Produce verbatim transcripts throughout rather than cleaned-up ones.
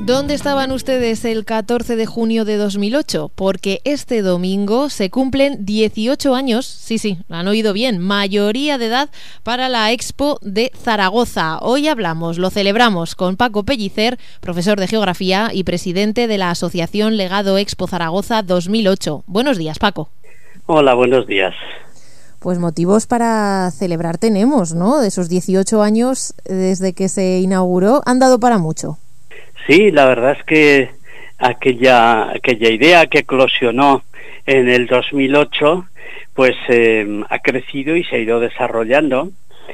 ¿Dónde estaban ustedes el catorce de junio de dos mil ocho? Porque este domingo se cumplen dieciocho años, sí, sí, han oído bien, mayoría de edad para la Expo de Zaragoza. Hoy hablamos, lo celebramos con Paco Pellicer, profesor de Geografía y presidente de la Asociación Legado Expo Zaragoza dos mil ocho. Buenos días, Paco. Hola, buenos días. Pues motivos para celebrar tenemos, ¿no? De esos dieciocho años desde que se inauguró, han dado para mucho. Sí, la verdad es que aquella aquella idea que eclosionó en el dos mil ocho, pues eh, ha crecido y se ha ido desarrollando,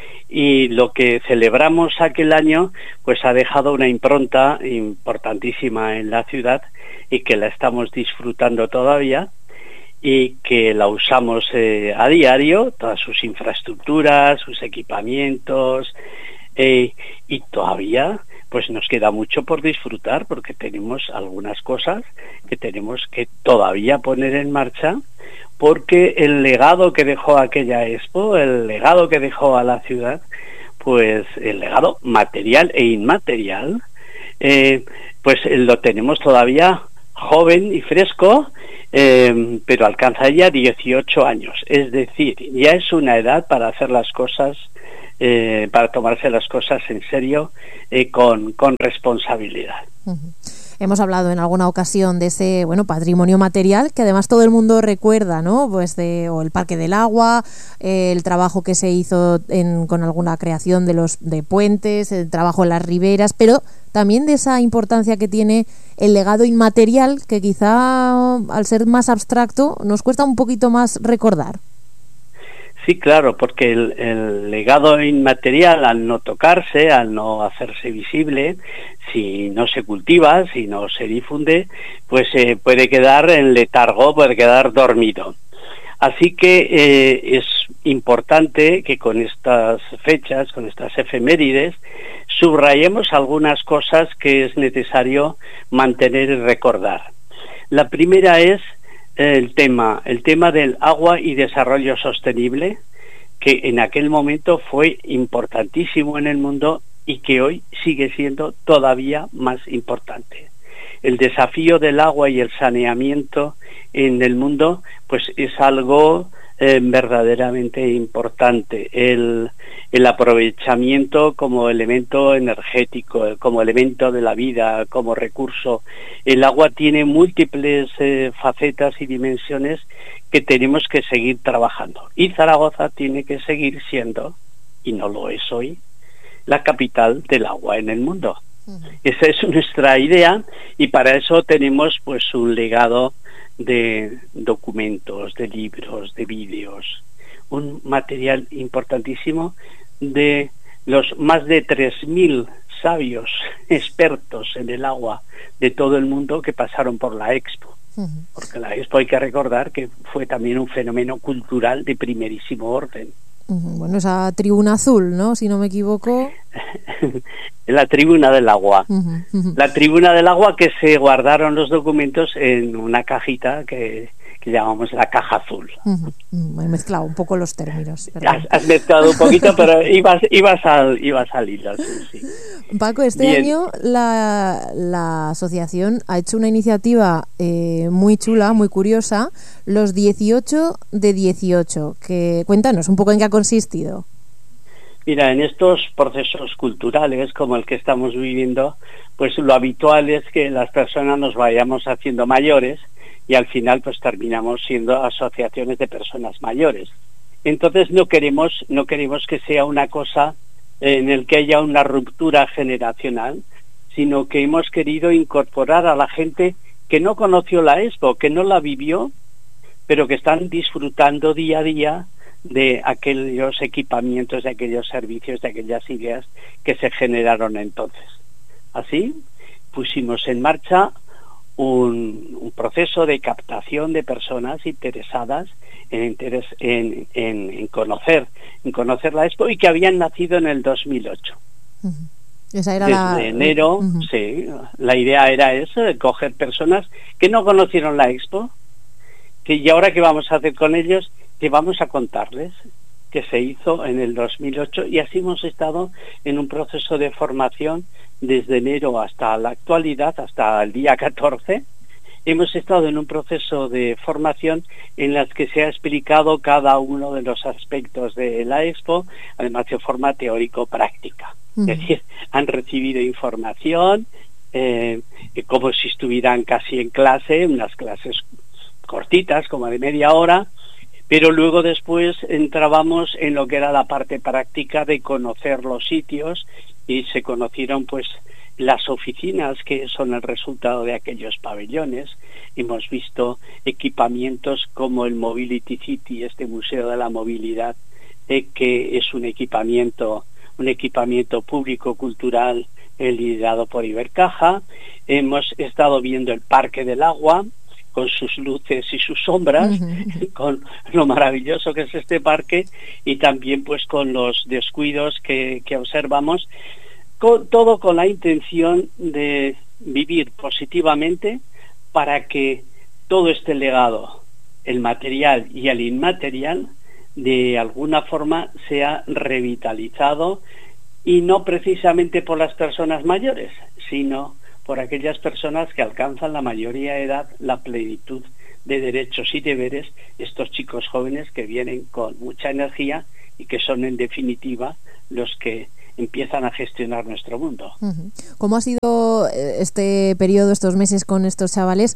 y lo que celebramos aquel año pues ha dejado una impronta importantísima en la ciudad y que la estamos disfrutando todavía y que la usamos eh, a diario, todas sus infraestructuras, sus equipamientos, eh, y todavía pues nos queda mucho por disfrutar, porque tenemos algunas cosas que tenemos que todavía poner en marcha, porque el legado que dejó aquella Expo, el legado que dejó a la ciudad, pues el legado material e inmaterial, eh, pues lo tenemos todavía joven y fresco, eh, pero alcanza ya dieciocho años, es decir, ya es una edad para hacer las cosas, Eh, para tomarse las cosas en serio, eh, con, con responsabilidad. Uh-huh. Hemos hablado en alguna ocasión de ese bueno patrimonio material que además todo el mundo recuerda, ¿no? Pues de o el Parque del Agua, eh, el trabajo que se hizo en, con alguna creación de los de puentes, el trabajo en las riberas, pero también de esa importancia que tiene el legado inmaterial, que quizá al ser más abstracto nos cuesta un poquito más recordar. Sí, claro, porque el, el legado inmaterial, al no tocarse, al no hacerse visible, si no se cultiva, si no se difunde, pues eh, puede quedar en letargo, puede quedar dormido. Así que eh, es importante que con estas fechas, con estas efemérides, subrayemos algunas cosas que es necesario mantener y recordar. La primera es el tema, el tema del agua y desarrollo sostenible, que en aquel momento fue importantísimo en el mundo y que hoy sigue siendo todavía más importante. El desafío del agua y el saneamiento en el mundo, pues es algo eh, verdaderamente importante. El, el aprovechamiento como elemento energético, como elemento de la vida, como recurso. El agua tiene múltiples eh, facetas y dimensiones que tenemos que seguir trabajando. Y Zaragoza tiene que seguir siendo, y no lo es hoy, la capital del agua en el mundo. Uh-huh. Esa es nuestra idea, y para eso tenemos pues un legado de documentos, de libros, de vídeos, un material importantísimo de los más de tres mil sabios expertos en el agua de todo el mundo que pasaron por la Expo. Uh-huh. Porque la Expo hay que recordar que fue también un fenómeno cultural de primerísimo orden. Uh-huh. Bueno, esa tribuna azul, ¿no? Si no me equivoco. La tribuna del agua. Uh-huh. Uh-huh. La tribuna del agua, que se guardaron los documentos en una cajita que, que llamamos la caja azul. Uh-huh. Uh-huh. He mezclado un poco los términos. Has, has mezclado un poquito, pero ibas, ibas, al, ibas al hilo. Sí, sí. Paco, este Bien. año la, la asociación ha hecho una iniciativa eh, muy chula, muy curiosa, los dieciocho de dieciocho. Que, cuéntanos un poco en qué ha consistido. Mira, en estos procesos culturales como el que estamos viviendo, pues lo habitual es que las personas nos vayamos haciendo mayores y al final pues terminamos siendo asociaciones de personas mayores. Entonces no queremos, no queremos que sea una cosa en el que haya una ruptura generacional, sino que hemos querido incorporar a la gente que no conoció la Expo, que no la vivió, pero que están disfrutando día a día de aquellos equipamientos, de aquellos servicios, de aquellas ideas que se generaron entonces. Así pusimos en marcha un, un proceso de captación de personas interesadas en, interés, en, en, en conocer en conocer la Expo y que habían nacido en el dos mil ocho. Uh-huh. Esa era Desde la... enero, uh-huh. sí, la idea era eso, de coger personas que no conocieron la Expo, que y ahora qué vamos a hacer con ellos, que vamos a contarles que se hizo en el dos mil ocho, y así hemos estado en un proceso de formación desde enero hasta la actualidad, hasta el día catorce, hemos estado en un proceso de formación en las que se ha explicado cada uno de los aspectos de la Expo, además de forma teórico-práctica. Uh-huh. Es decir, han recibido información eh, como si estuvieran casi en clase, unas clases cortitas, como de media hora, pero luego después entrábamos en lo que era la parte práctica de conocer los sitios y se conocieron pues las oficinas que son el resultado de aquellos pabellones. Hemos visto equipamientos como el Mobility City, este Museo de la Movilidad, eh, que es un equipamiento, un equipamiento público cultural eh, liderado por Ibercaja. Hemos estado viendo el Parque del Agua, con sus luces y sus sombras, uh-huh. con lo maravilloso que es este parque, y también pues con los descuidos que, que observamos, con, todo con la intención de vivir positivamente para que todo este legado, el material y el inmaterial, de alguna forma sea revitalizado, y no precisamente por las personas mayores, sino por aquellas personas que alcanzan la mayoría de edad, la plenitud de derechos y deberes, estos chicos jóvenes que vienen con mucha energía y que son en definitiva los que empiezan a gestionar nuestro mundo. ¿Cómo ha sido este periodo, estos meses con estos chavales?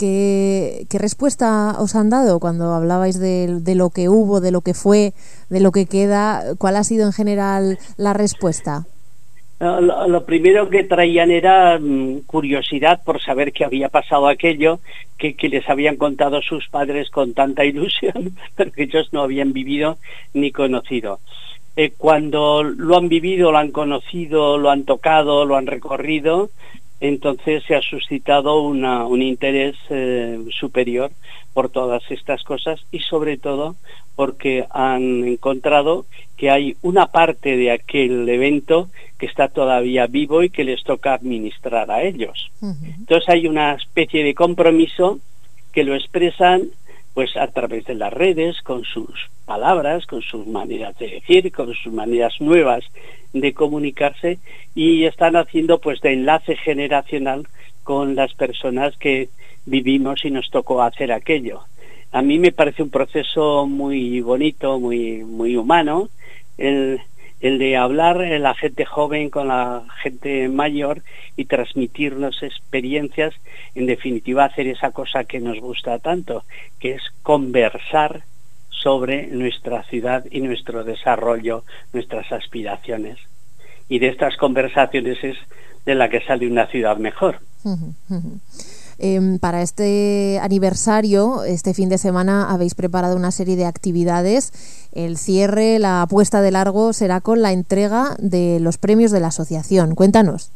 ¿Qué, qué respuesta os han dado cuando hablabais de, de lo que hubo, de lo que fue, de lo que queda? ¿Cuál ha sido en general la respuesta? Lo, lo primero que traían era um, curiosidad por saber qué había pasado aquello, que, que les habían contado sus padres con tanta ilusión, pero que ellos no habían vivido ni conocido. Eh, cuando lo han vivido, lo han conocido, lo han tocado, lo han recorrido, entonces se ha suscitado una, un interés eh, superior por todas estas cosas, y sobre todo porque han encontrado que hay una parte de aquel evento que está todavía vivo y que les toca administrar a ellos. Uh-huh. Entonces hay una especie de compromiso que lo expresan pues a través de las redes, con sus palabras, con sus maneras de decir, con sus maneras nuevas de comunicarse, y están haciendo pues de enlace generacional con las personas que vivimos y nos tocó hacer aquello. A mí me parece un proceso muy bonito, muy muy humano, el, el de hablar la gente joven con la gente mayor y transmitirnos experiencias, en definitiva hacer esa cosa que nos gusta tanto, que es conversar sobre nuestra ciudad y nuestro desarrollo, nuestras aspiraciones. Y de estas conversaciones es de la que sale una ciudad mejor. Uh-huh, uh-huh. Eh, para este aniversario, este fin de semana habéis preparado una serie de actividades. El cierre, la puesta de largo, será con la entrega de los premios de la asociación. Cuéntanos.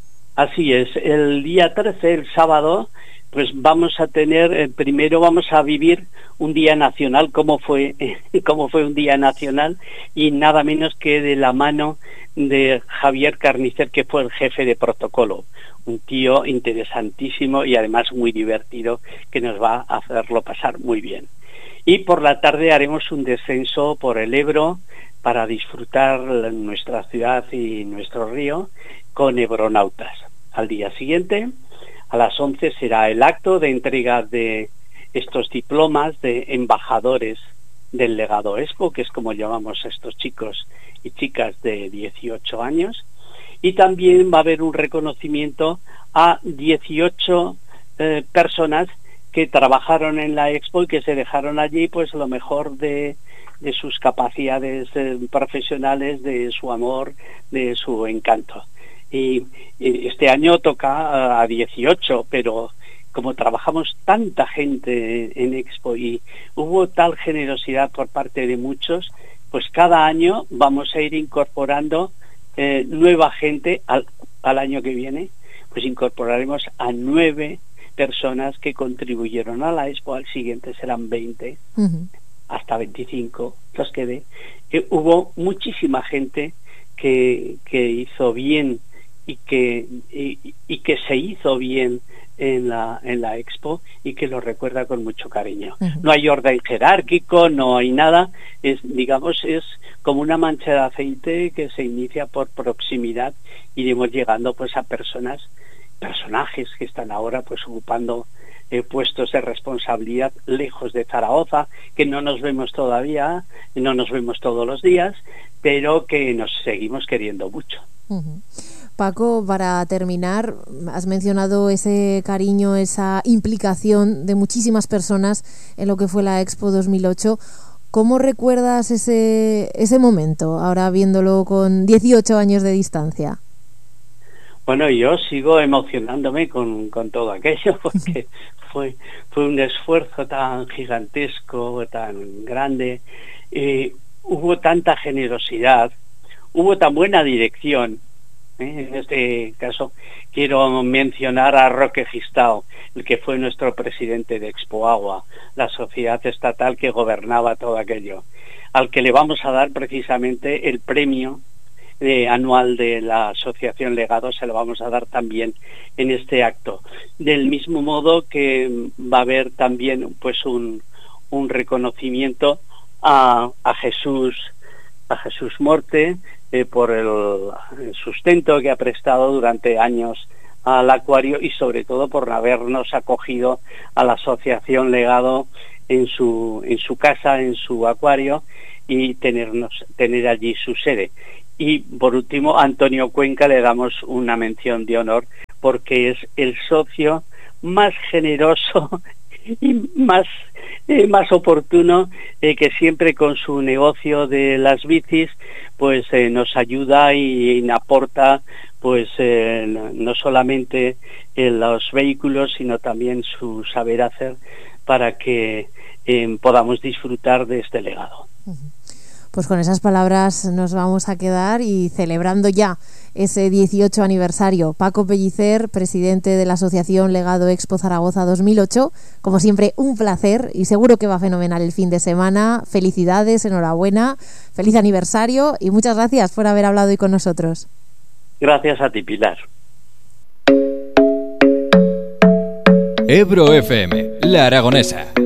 Así es, el día trece, el sábado, pues vamos a tener, eh, primero vamos a vivir un día nacional, como fue, eh, como fue un día nacional, y nada menos que de la mano de Javier Carnicer, que fue el jefe de protocolo. Un tío interesantísimo y además muy divertido, que nos va a hacerlo pasar muy bien. Y por la tarde haremos un descenso por el Ebro para disfrutar nuestra ciudad y nuestro río con ebronautas. Al día siguiente, a las once, será el acto de entrega de estos diplomas de embajadores del legado Expo, que es como llamamos a estos chicos y chicas de dieciocho años. Y también va a haber un reconocimiento a dieciocho eh, personas que trabajaron en la Expo y que se dejaron allí pues lo mejor de, de sus capacidades eh, profesionales, de su amor, de su encanto. Y, y este año toca a dieciocho, pero como trabajamos tanta gente en Expo y hubo tal generosidad por parte de muchos, pues cada año vamos a ir incorporando Eh, nueva gente. Al, al año que viene pues incorporaremos a nueve personas que contribuyeron a la Expo. Al siguiente serán veinte, uh-huh. hasta veinticinco los que dé. Eh, hubo muchísima gente que, que hizo bien y que, y, y que se hizo bien en la en la Expo y que lo recuerda con mucho cariño. Uh-huh. No hay orden jerárquico, no hay nada, es digamos es como una mancha de aceite que se inicia por proximidad, iremos llegando pues a personas, personajes que están ahora pues ocupando eh, puestos de responsabilidad lejos de Zaragoza, que no nos vemos todavía, no nos vemos todos los días, pero que nos seguimos queriendo mucho. Uh-huh. Paco, para terminar, has mencionado ese cariño, esa implicación de muchísimas personas en lo que fue la Expo dos mil ocho. ¿Cómo recuerdas ese ese momento, ahora viéndolo con dieciocho años de distancia? Bueno, yo sigo emocionándome con, con todo aquello, porque fue fue un esfuerzo tan gigantesco, tan grande, eh, hubo tanta generosidad, hubo tan buena dirección. En este caso quiero mencionar a Roque Gistao, el que fue nuestro presidente de Expoagua, la sociedad estatal que gobernaba todo aquello, al que le vamos a dar precisamente el premio eh, anual de la Asociación Legado, se lo vamos a dar también en este acto. Del mismo modo que va a haber también pues un, un reconocimiento a, a Jesús, a Jesús Morte, Eh, por el, el sustento que ha prestado durante años al acuario y sobre todo por habernos acogido a la Asociación Legado en su en su casa, en su acuario, y tenernos tener allí su sede. Y por último, a Antonio Cuenca le damos una mención de honor porque es el socio más generoso y más eh, más oportuno, eh, que siempre con su negocio de las bicis pues eh, nos ayuda y, y aporta pues eh, no solamente en los vehículos sino también su saber hacer para que eh, podamos disfrutar de este legado. Pues con esas palabras nos vamos a quedar y celebrando ya ese dieciocho aniversario. Paco Pellicer, presidente de la Asociación Legado Expo Zaragoza dos mil ocho, como siempre un placer y seguro que va fenomenal el fin de semana. Felicidades, enhorabuena, feliz aniversario y muchas gracias por haber hablado hoy con nosotros. Gracias a ti, Pilar. Ebro F M, La Aragonesa.